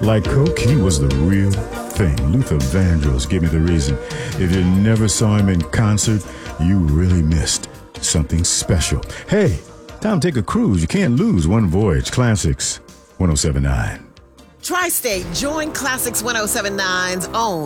Like Coke, he was the real thing. Luther Vandross gave me the reason. If you never saw him in concert, you really missed something special. Hey, time to take a cruise. You can't lose one voyage. Classics 1079. Tri-State, join Classics 1079's own